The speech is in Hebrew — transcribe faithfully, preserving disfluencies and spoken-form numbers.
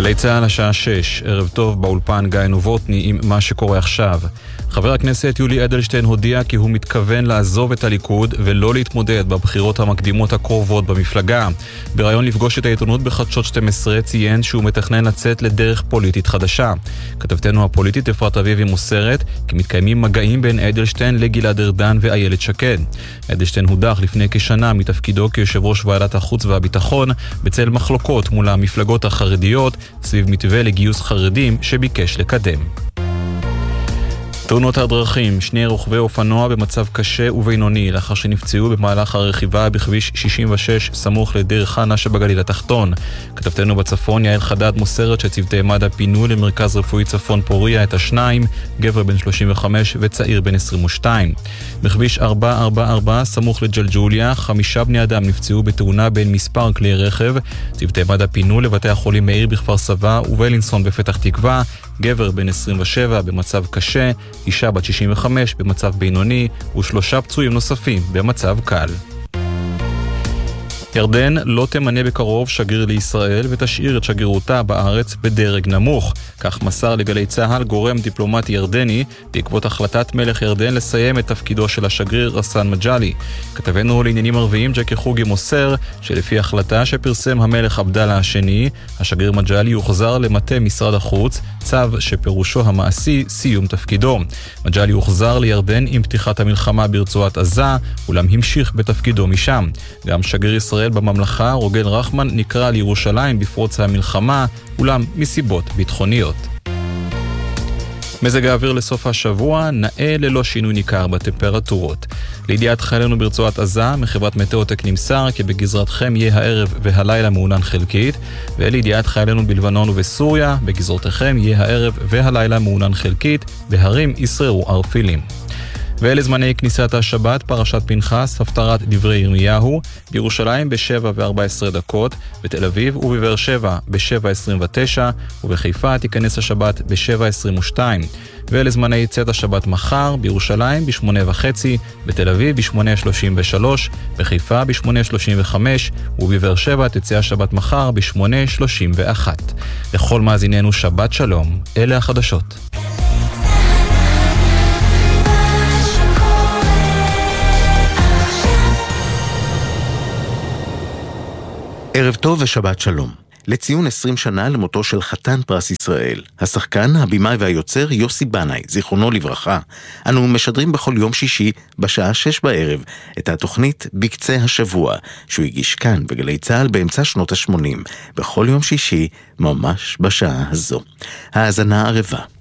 גלי צהל השעה שש, ערב טוב באולפן גיא נובוטני עם מה שקורה עכשיו. חבר הכנסת יולי אדלשטיין הודיע כי הוא מתכוון לעזוב את הליכוד ולא להתמודד בבחירות המקדימות הקרובות במפלגה. בראיון לפגוש את העיתונות בחדשות שתים עשרה ציין שהוא מתכנן לצאת לדרך פוליטית חדשה. כתבתנו הפוליטית אפרת אביבי מוסרת כי מתקיימים מגעים בין אדלשטיין לגלעד ארדן ואיילת שקד. אדלשטיין הודח לפני כשנה מתפקידו כיושב ראש ועדת החוץ והביטחון בצל מחלוקות מול המפלגות החרדיות סביב מתווה לגיוס חרדים שביקש לקדם. תאונות הדרכים, שני רוכבי אופנוע במצב קשה ובינוני לאחר שנפצעו במהלך הרכיבה בכביש שישים ושש סמוך לדיר חנה שבגליל התחתון. כתבתנו בצפון יעל חדד מוסרת שצוותי מד"א פינו למרכז רפואי צפון פוריה את השניים, גבר בן שלושים וחמש וצעיר בן עשרים ושתיים. בכביש ארבע ארבע ארבע סמוך לג'לג'וליה, חמישה בני אדם נפצעו בתאונה בין מספר כלי רכב. צוותי מד"א פינו לבתי החולים מאיר בכפר סבא ובלינסון בפתח תקווה, גבר בן עשרים ושבע במצב קשה, אישה בת שישים וחמש במצב בינוני ושלושה פצועים נוספים במצב קל. ירדן לא תמנה בקרוב שגריר לישראל ותשאיר את שגרירותה בארץ בדרג נמוך. כך מסר לגלי צהל גורם דיפלומטי ירדני בעקבות החלטת מלך ירדן לסיים את תפקידו של השגריר רסן מג'לי. כתבנו לעניינים ערביים ג'קי חוגי מוסר שלפי החלטה שפרסם המלך עבדאללה השני, השגריר מג'לי יוחזר למטה משרד החוץ, צו שפירושו המעשי סיום תפקידו. מג'לי יוחזר לירדן עם פתיחת המלחמה ברצועת עזה, אולם המשיך בתפקידו משם. גם שגריר ישראל בממלכה רוגל רחמן נקרא לירושלים בפרוץ המלחמה, אולם מסיבות ביטחוניות. מזג האוויר לסוף השבוע נאה ללא שינוי ניכר בטמפרטורות. לידיעת חיילינו ברצועת עזה, מחברת מטאוטק נמסר כי בגזרתכם יהיה הערב והלילה מעונן חלקית, ולידיעת חיילינו בלבנון ובסוריה, בגזרתכם יהיה הערב והלילה מעונן חלקית, בהרים ישררו ערפילים. ואלה זמני כניסת השבת, פרשת פנחס, הפטרת דברי ירמיהו, בירושלים ב-שבע וארבע עשרה דקות, בתל אביב ובבאר שבע ב-שבע עשרים ותשע, ובחיפה תיכנס השבת ב-שבע עשרים ושתיים. ואלה זמני צאת השבת מחר, בירושלים ב-שמונה וחצי, בתל אביב ב-שמונה שלושים ושלוש, בחיפה ב-שמונה שלושים וחמש, ובבאר שבע תצא השבת מחר ב-שמונה שלושים ואחת. לכל מאזיננו שבת שלום, אלה החדשות. ערב טוב ושבת שלום. לציון עשרים שנה למותו של חתן פרס ישראל, השחקן, הבימאי והיוצר יוסי בנאי, זיכרונו לברכה, אנו משדרים בכל יום שישי בשעה שש בערב את התוכנית בקצה השבוע, שהוא הגיש כאן בגלי צהל באמצע שנות ה-שמונים, בכל יום שישי ממש בשעה הזו. האזנה ערבה.